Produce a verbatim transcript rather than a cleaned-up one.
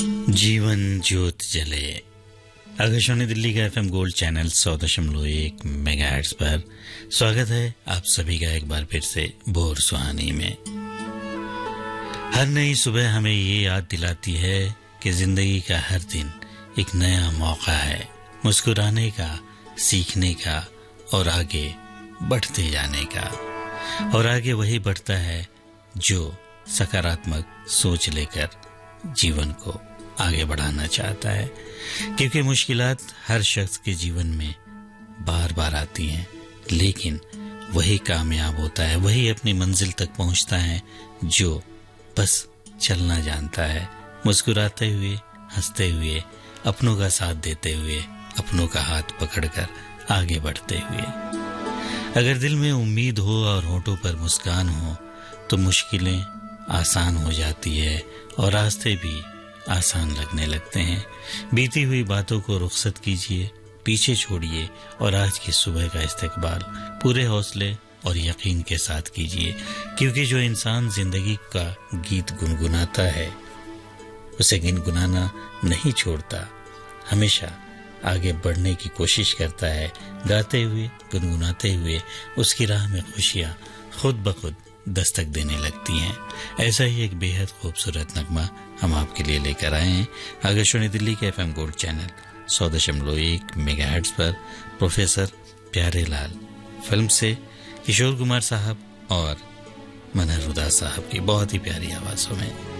जीवन ज्योत जले। आकाशवाणी दिल्ली का एफएम गोल्ड चैनल सौ दशमलव एक मेगाहर्ट्ज पर स्वागत है आप सभी का एक बार फिर से भोर सुहानी में। हर नई सुबह हमें ये याद दिलाती है कि जिंदगी का हर दिन एक नया मौका है मुस्कुराने का, सीखने का और आगे बढ़ते जाने का। और आगे वही बढ़ता है जो सकारात्मक सोच लेकर जीवन को आगे बढ़ाना चाहता है, क्योंकि मुश्किलात हर शख्स के जीवन में बार बार आती हैं, लेकिन वही कामयाब होता है, वही अपनी मंजिल तक पहुंचता है जो बस चलना जानता है, मुस्कुराते हुए, हंसते हुए, अपनों का साथ देते हुए, अपनों का हाथ पकड़कर आगे बढ़ते हुए। अगर दिल में उम्मीद हो और होठों पर मुस्कान हो तो मुश्किलें आसान हो जाती है और रास्ते भी आसान लगने लगते हैं। बीती हुई बातों को रुखसत कीजिए, पीछे छोड़िए और आज की सुबह का इस्तकबाल पूरे हौसले और यकीन के साथ कीजिए, क्योंकि जो इंसान जिंदगी का गीत गुनगुनाता है उसे गुनगुनाना नहीं छोड़ता, हमेशा आगे बढ़ने की कोशिश करता है। गाते हुए, गुनगुनाते हुए उसकी राह में खुशियां खुद ब खुद दस्तक देने लगती हैं। ऐसा ही एक बेहद खूबसूरत नगमा हम आपके लिए लेकर आए हैं आकाशवाणी दिल्ली के एफएम गोल्ड चैनल सौ दशमलव एक मेगाहर्ट्ज पर। प्रोफेसर प्यारेलाल फिल्म से किशोर कुमार साहब और मनहर उदास साहब की बहुत ही प्यारी आवाजों में।